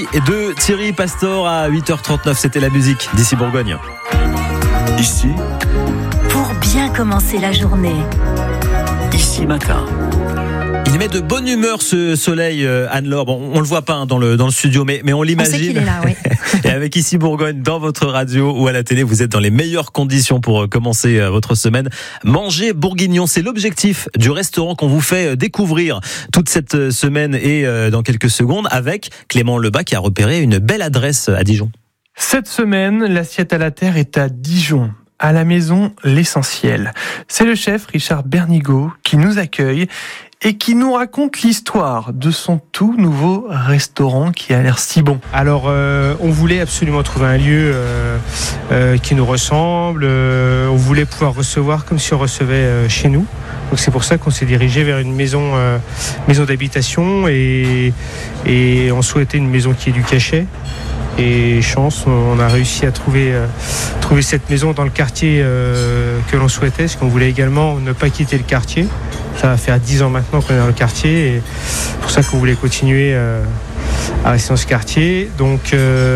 Et de Thierry Pastor à 8h39, c'était la musique d'ici Bourgogne. Ici, pour bien commencer la journée. Ici Matin. Il met de bonne humeur ce soleil, Anne-Laure. Bon, on le voit pas dans le studio, mais on l'imagine. On sait qu'il est là, oui. Et avec Ici Bourgogne, dans votre radio ou à la télé, vous êtes dans les meilleures conditions pour commencer votre semaine. Manger bourguignon, c'est l'objectif du restaurant qu'on vous fait découvrir toute cette semaine et dans quelques secondes avec Clément Lebas qui a repéré une belle adresse à Dijon. Cette semaine, l'assiette à la terre est à Dijon. À la maison, l'essentiel. C'est le chef Richard Bernigaud qui nous accueille et qui nous raconte l'histoire de son tout nouveau restaurant qui a l'air si bon. Alors, on voulait absolument trouver un lieu qui nous ressemble. On voulait pouvoir recevoir comme si on recevait chez nous. Donc c'est pour ça qu'on s'est dirigé vers une maison d'habitation et on souhaitait une maison qui ait du cachet. Et chance, on a réussi à trouver cette maison dans le quartier que l'on souhaitait, parce qu'on voulait également ne pas quitter le quartier. Ça va faire 10 ans maintenant qu'on est dans le quartier, et c'est pour ça qu'on voulait continuer à rester dans ce quartier. Donc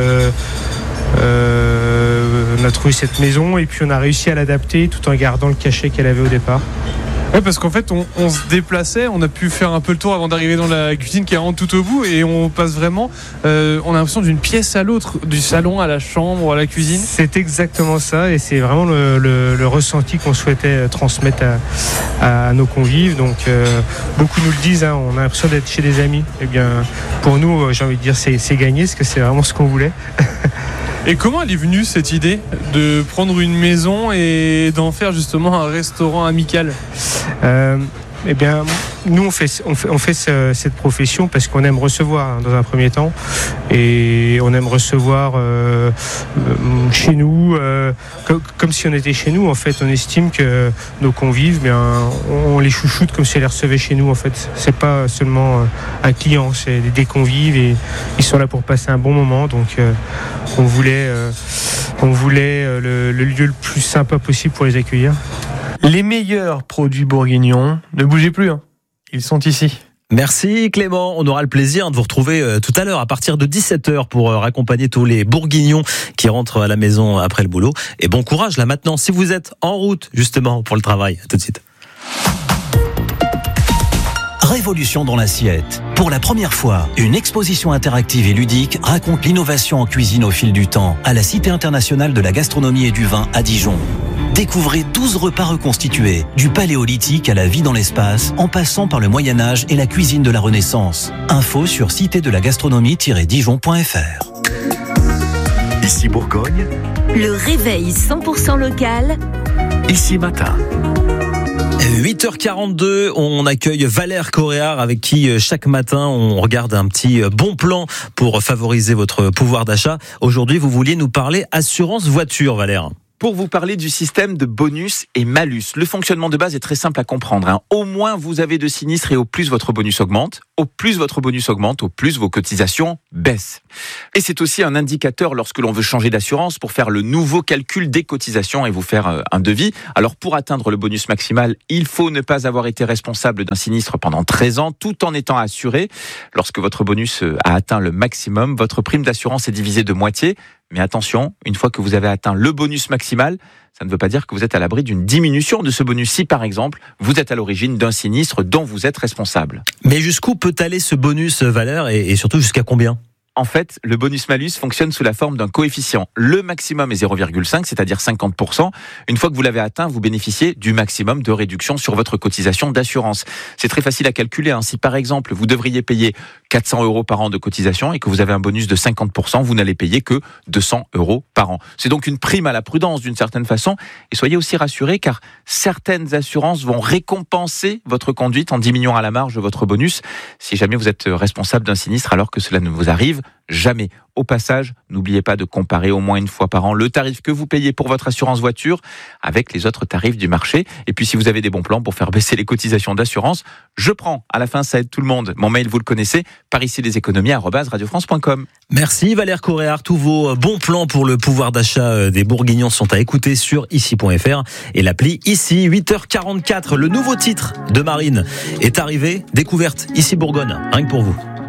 on a trouvé cette maison et puis on a réussi à l'adapter tout en gardant le cachet qu'elle avait au départ. Ouais, parce qu'en fait, on se déplaçait, on a pu faire un peu le tour avant d'arriver dans la cuisine qui est vraiment tout au bout, et on passe vraiment, on a l'impression d'une pièce à l'autre, du salon à la chambre, à la cuisine. C'est exactement ça, et c'est vraiment le ressenti qu'on souhaitait transmettre à nos convives. Donc, beaucoup nous le disent, hein, on a l'impression d'être chez des amis. Eh bien, pour nous, j'ai envie de dire, c'est gagné, parce que c'est vraiment ce qu'on voulait. Et comment elle est venue cette idée de prendre une maison et d'en faire justement un restaurant amical ? Eh bien, nous on fait cette profession parce qu'on aime recevoir dans un premier temps, et on aime recevoir chez nous, comme si on était chez nous. En fait, on estime que nos convives, on les chouchoute comme si on les recevait chez nous. En fait, c'est pas seulement un client, c'est des convives, et ils sont là pour passer un bon moment. Donc, on voulait le lieu le plus sympa possible pour les accueillir. Les meilleurs produits bourguignons, ne bougez plus, hein. Ils sont ici. Merci Clément, on aura le plaisir de vous retrouver tout à l'heure à partir de 17h pour raccompagner tous les bourguignons qui rentrent à la maison après le boulot. Et bon courage là maintenant si vous êtes en route justement pour le travail. À tout de suite. Révolution dans l'assiette. Pour la première fois, une exposition interactive et ludique raconte l'innovation en cuisine au fil du temps à la Cité internationale de la gastronomie et du vin à Dijon. Découvrez 12 repas reconstitués, du paléolithique à la vie dans l'espace, en passant par le Moyen-Âge et la cuisine de la Renaissance. Info sur citédelagastronomie-dijon.fr. Ici Bourgogne. Le réveil 100% local. Ici Matin. 8h42, on accueille Valère Coréard avec qui chaque matin on regarde un petit bon plan pour favoriser votre pouvoir d'achat. Aujourd'hui, vous vouliez nous parler assurance voiture, Valère. Pour vous parler du système de bonus et malus. Le fonctionnement de base est très simple à comprendre. Au moins vous avez de sinistres et au plus votre bonus augmente. Au plus votre bonus augmente, au plus vos cotisations baissent. Et c'est aussi un indicateur lorsque l'on veut changer d'assurance pour faire le nouveau calcul des cotisations et vous faire un devis. Alors pour atteindre le bonus maximal, il faut ne pas avoir été responsable d'un sinistre pendant 13 ans tout en étant assuré. Lorsque votre bonus a atteint le maximum, votre prime d'assurance est divisée de moitié. Mais attention, une fois que vous avez atteint le bonus maximal, ça ne veut pas dire que vous êtes à l'abri d'une diminution de ce bonus si, par exemple, vous êtes à l'origine d'un sinistre dont vous êtes responsable. Mais jusqu'où peut aller ce bonus, Valère, et surtout jusqu'à combien ? En fait, le bonus-malus fonctionne sous la forme d'un coefficient. Le maximum est 0,5, c'est-à-dire 50%. Une fois que vous l'avez atteint, vous bénéficiez du maximum de réduction sur votre cotisation d'assurance. C'est très facile à calculer. Si par exemple, vous devriez payer 400 € par an de cotisation et que vous avez un bonus de 50%, vous n'allez payer que 200 € par an. C'est donc une prime à la prudence d'une certaine façon. Et soyez aussi rassurés car certaines assurances vont récompenser votre conduite en diminuant à la marge votre bonus si jamais vous êtes responsable d'un sinistre alors que cela ne vous arrive jamais. Au passage, n'oubliez pas de comparer au moins une fois par an le tarif que vous payez pour votre assurance voiture avec les autres tarifs du marché. Et puis si vous avez des bons plans pour faire baisser les cotisations d'assurance, je prends. À la fin, ça aide tout le monde. Mon mail, vous le connaissez, pariciesleséconomies@radiofrance.com. Merci Valère Coréard. Tous vos bons plans pour le pouvoir d'achat des Bourguignons sont à écouter sur ici.fr et l'appli Ici. 8h44, le nouveau titre de Marine est arrivé. Découverte Ici Bourgogne, rien que pour vous.